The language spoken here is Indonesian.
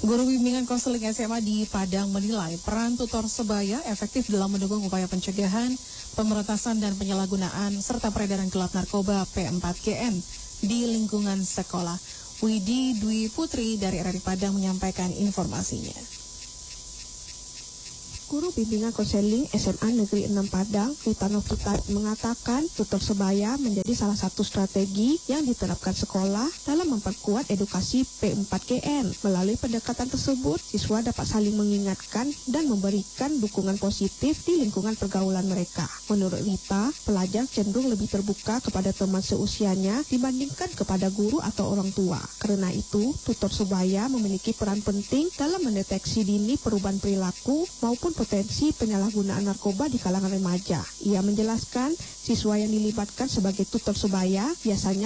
Guru bimbingan konseling SMA di Padang menilai peran tutor sebaya efektif dalam mendukung upaya pencegahan, pemberantasan dan penyalahgunaan serta peredaran gelap narkoba P4GN di lingkungan sekolah. Widi Dwi Putri dari RRI Padang menyampaikan informasinya. Guru bimbingan konseling SMA Negeri 6 Padang, Rutano Putat, mengatakan tutor sebaya menjadi salah satu strategi yang diterapkan sekolah dalam memperkuat edukasi P4GN. Melalui pendekatan tersebut, siswa dapat saling mengingatkan dan memberikan dukungan positif di lingkungan pergaulan mereka. Menurut Rita, pelajar cenderung lebih terbuka kepada teman seusianya dibandingkan kepada guru atau orang tua. Karena itu, tutor sebaya memiliki peran penting dalam mendeteksi dini perubahan perilaku maupun potensi penyalahgunaan narkoba di kalangan remaja. Ia menjelaskan, siswa yang dilibatkan sebagai tutor sebaya biasanya